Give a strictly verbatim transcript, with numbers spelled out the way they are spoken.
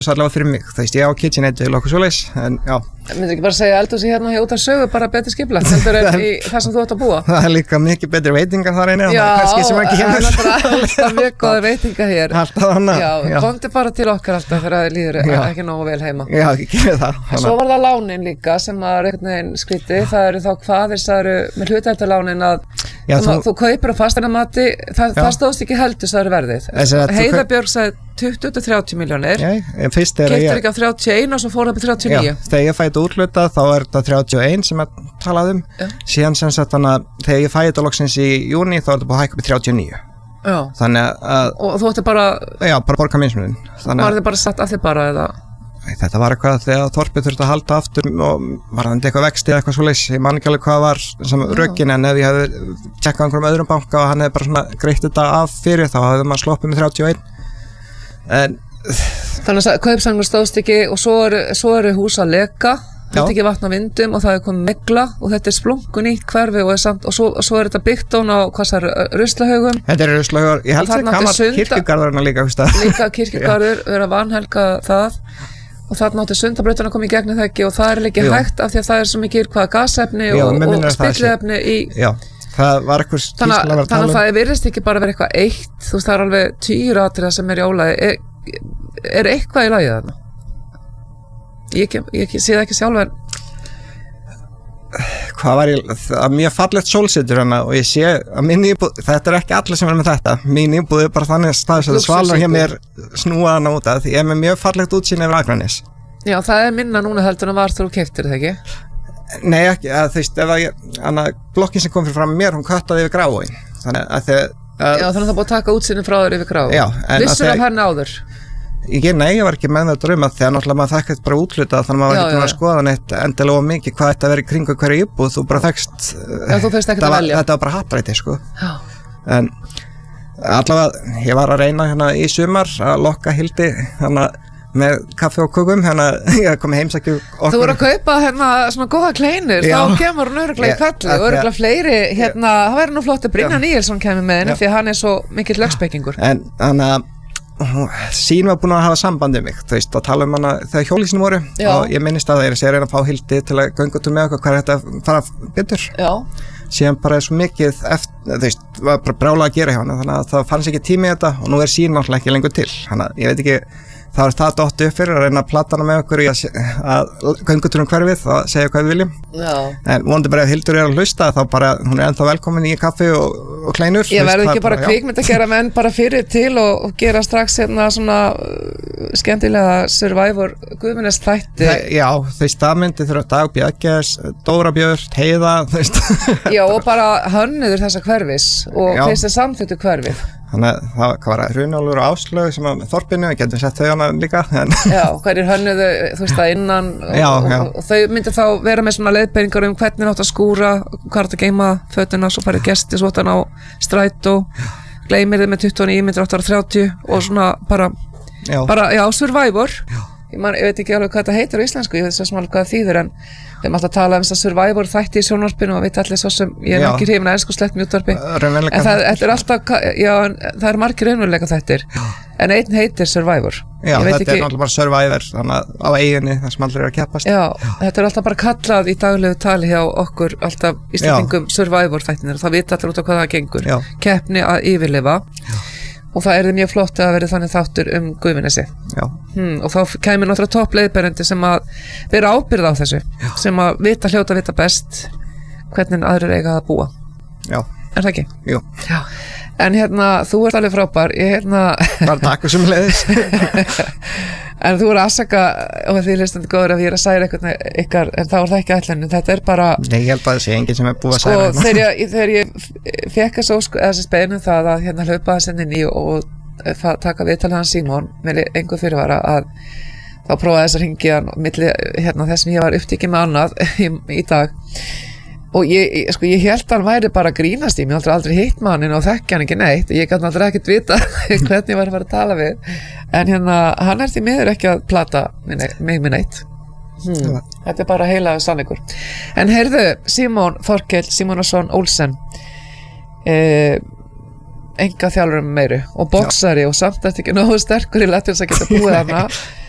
allavega fyrir mig, þú veist, ég á KitchenAid og okkur svoleiðis, en já. Myndir ekki bara segja eldhúsi hérna hjá út af sögu bara betur skipulagt, heldur en í það sem þú átt að búa? Það er líka mikið betri veitingar þar inni, já, kannski sem ekki það er alltaf mjög góða veitingar hér. Alltaf þannig. Já, já. Komdu bara til okkar alltaf þegar það líður já. Ekki nógu vel heima. Já, ekki gerir það. Hana. Svo var það lánin líka sem að einhvern veginn skrítið, það eru þá hvaðir það eru með hlutdeildarlánin að já, þú, þú kaupir á fasteignamati, það, það stóðst ekki heldur það eru verðið. Heiða Björg sagði tuttugu til þrjátíu milljónir, keyptir ekki á þrjátíu og eitt og svo fór það upp í þrjátíu og níu. Já, þegar ég fæ þetta úthlutað þá er þetta þrjátíu og eitt sem ég talaði um, já. Síðan sem sagt þannig að þegar ég fæ þetta loksins í júní þá er þetta búið að hækka upp í þrjátíu og níu. Já. Þannig að og þú ætti bara já, bara borga mismuninn. Var þið bara satt að þið bara eða? Þetta var eitthvað þegar Þorpið þurfti að halda aftur og var það eitthvað vexti eða eitthvað svoleiðis, ég man ekki alveg hvað var sem rökin, en ef ég hefði tjekkað einhverjum öðrum banka og hann hefði bara svona greitt þetta af fyrir þá hefði maður sloppið með þrjátíu og eitt. En þannig að kaupsamningur stóðst ekki og svo eru, svo eru hús að leka, þetta ekki vatn á vindum og það er komið mygla og þetta er splungun nýtt hverfi og, samt, og, svo, og svo er þetta byggt án á hvað það er ruslahaugum. Þetta er ruslahaugur, ég held að það var kirkjugarðurinn líka. Líka kirkjugarður, vera vanhelga það. Og það nátti Sundabrautin að koma í gegn það ekki og það er ekki hægt af því að það er svo mikið hvaða gasefni já, og, og spilliefni í já, það var eitthvað skýrsla að vera að tala um. Þannig að það virðist ekki bara vera eitthvað eitt, þú veist það er alveg tíu atriða sem er í álagi, er, er eitthvað í lagi þarna? Ég, ég, ég sé það ekki sjálf en hvað var ég, það er mjög fallegt sólsetur hana og ég sé að mín íbúð, þetta er ekki allir sem er með þetta, mín íbúð er bara þannig staðis að svalur hér mér snúaðan út að ég er með mjög fallegt útsýni yfir Akranes. Já, það er minna núna heldur en var þú keyptir það ekki? Nei, ekki, að, þú veist, ef að ég, hana, blokkin sem kom fyrir fram mér, hún köttaði yfir Gráin, þannig að þegar já, þannig að það búið að taka útsýni frá þér yfir Gráin. Já, en vissur af henni áður? Ég, nei, ég var ekki með það drauma þegar náttúrulega maður þekkist bara útlutað þannig að maður var ekki búin að skoða neitt endilega mikið hvað þetta verið kringu hverju íbúð, þú bara þekkst já, þú fyrst ekki að velja. Þetta var bara happræti, sko. Já. En allavega, ég var að reyna hérna í sumar að lokka Hildi hérna með kaffi og kukum, hérna ég kom heimsækju okkur. Þú voru að kaupa hérna svona góða kleinur, já. Þá kemur hún örugglega í kalli og örugglega fleiri, hérna, það væri nú flott að Brynjar Níelsson kemur með henni því að hann er svo mikill lögspekingur. En þannig að sín var búin að hafa samband um mig, þú veist, að tala um hana þegar hjólísinu voru já. Og ég minnist að það er að segja reyna að fá Hildi til að ganga út með okkur hvað er þetta að fara betur já. Síðan bara er svo mikið eftir, þú veist, var bara brjála að gera hjá hana þannig að það fannst ekki tími í þetta og nú er sín náttúrulega ekki lengur til þannig að ég veit ekki það var það dottu upp fyrir að reyna að plata hana með okkur í að, að göngutur um hverfið að segja hvað við viljum já. En vonandi bara ef Hildur er að hlusta þá bara hún er ennþá velkomin í kaffi og, og kleinur ég verði ekki bara kvikmynd að gera menn bara fyrir til og, og gera strax hérna svona uh, skemmtilega Survivor Guðmunds þætti Þa, já þú veist það myndi þurfa Dag Bjarkes, Dóra Björk, Heiða þú veist já og bara hönnuður þessa hverfis og já. Þeir sem samþyttu hverfið þannig að það hvað var að Runólfur og Áslaug sem var með Þorpinu, við getum sett þau hana líka en já, hverjir hönnuðu, þú veist það innan og, já, já. Og, og þau myndi þá vera með svona leiðbeiningar um hvernig átt að skúra hvað átt að geyma fötuna, svo farið gesti svo átt að ná strætó gleymir þið með tuttugu og níu, myndir átt að vera þrjátíu og svona bara, já. bara já, Survivor já. Ég, man, ég veit ekki alveg hvað þetta heitir á íslensku, ég veit svo sem alveg hvað það þýðir en við erum alltaf að tala um þess að Survivor þætti í sjónvarpinu og veit allir svo sem ég er ekki hrifin að ensku slett með útvarpi en það, þetta er alltaf, já, það er margir raunveruleika þættir en einn heitir Survivor Já, þetta ekki, er náttúrulega bara Survivor þannig að á eiginni það sem allir er að keppast Já, já. Þetta er alltaf bara kallað í daglegu tali hjá okkur alltaf íslendingum Survivor þættinir það vita allir út á hvað það gengur já. Keppni að yfirlifa já. Og það er mjög flott að vera þannig þáttur um Guðvinnesi hmm, og þá kemur náttúrulega toppleiðberendi sem að vera ábyrgð á þessu já. Sem að vita hljóta vita best hvernig aðrir eiga að búa já. Er það ekki? Jú já. En hérna, þú ert alveg frábær ég hérna bara takk og sumuleiðis en þú eru aðsaka og því hlustandi góður að ég er að særa eitthvað ykkar en þá er það ekki ætlan þetta er bara Nei, ég held að það sé enginn sem er búið að sko, særa þegar ég, þegar ég fekk þessu þessi speinu það að hérna hlaupa þess inn í og taka viðtalið hans Símon með einhver fyrirvara að þá prófaði þess að ringi hann milli hérna þess sem ég var upptikið með annað í, í dag og ég, sko, ég held að hann væri bara að grínast í mig, aldrei aldrei hitt mannin og þekkja hann ekki neitt, ég gæti aldrei ekkert vita hvernig ég var að fara að tala við en hérna, hann er því miður ekki að plata mig með neitt hmm. Þetta er bara heilagur sannleikur en heyrðu, Símon Þorkell Símonarson Olsen eh, enga þjálfur um meiru og boxari Já. Og samt eftir ekki nógu sterkur í Lettins að geta búið hana